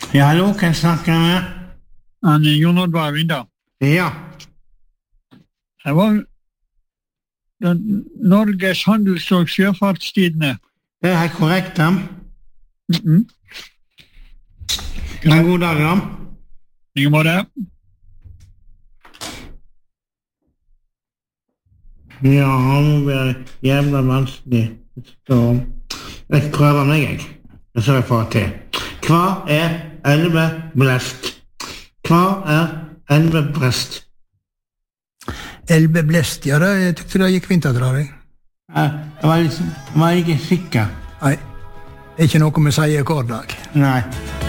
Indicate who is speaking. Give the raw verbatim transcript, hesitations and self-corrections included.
Speaker 1: Ja, hallo, kan jeg snakke med?
Speaker 2: Han er Jon Oddvar Vinda.
Speaker 1: Ja.
Speaker 2: Det var den Norges handels- og sjøfartstidene.
Speaker 1: Det er helt korrekt, da.
Speaker 2: Mm-mm.
Speaker 1: En god dag, da.
Speaker 2: I måte.
Speaker 1: Ja, nå blir det jævla vanskelig. Så jeg prøver meg, jeg. Det så jeg får til. Hva er elveblest? Hva er elvebrest?
Speaker 3: Elveblest, ja, det, jeg tykte det gikk fint å dra deg.
Speaker 1: Jeg var, litt, jeg var ikke sikker.
Speaker 3: Nei, det er ikke noe med å si akkorddag.
Speaker 1: Nei.